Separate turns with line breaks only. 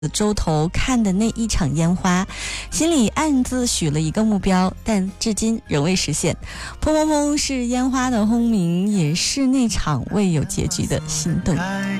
洲头看的那一场烟花，心里暗自许了一个目标，但至今仍未实现。砰砰砰是烟花的轰鸣，也是那场未有结局的心动。